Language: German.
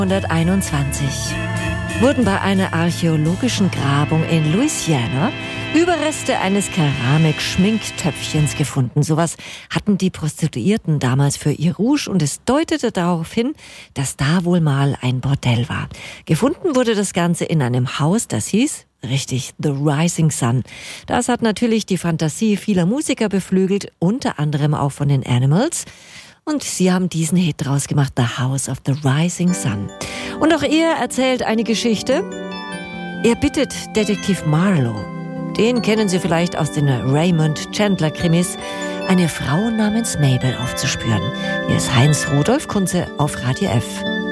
1921 wurden bei einer archäologischen Grabung in Louisiana Überreste eines Keramik-Schminktöpfchens gefunden. Sowas hatten die Prostituierten damals für ihr Rouge und es deutete darauf hin, dass da wohl mal ein Bordell war. Gefunden wurde das Ganze in einem Haus, das hieß, richtig, The Rising Sun. Das hat natürlich die Fantasie vieler Musiker beflügelt, unter anderem auch von den Animals. Und sie haben diesen Hit draus gemacht, The House of the Rising Sun. Und auch er erzählt eine Geschichte. Er bittet Detektiv Marlowe, den kennen Sie vielleicht aus den Raymond Chandler Krimis, eine Frau namens Mabel aufzuspüren. Hier ist Heinz Rudolf Kunze auf Radio F.